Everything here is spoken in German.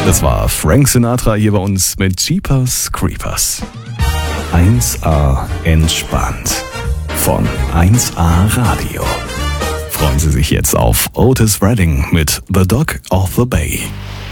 Das war Frank Sinatra hier bei uns mit Jeepers Creepers. 1A entspannt von 1A Radio. Freuen Sie sich jetzt auf Otis Redding mit The Dog of the Bay.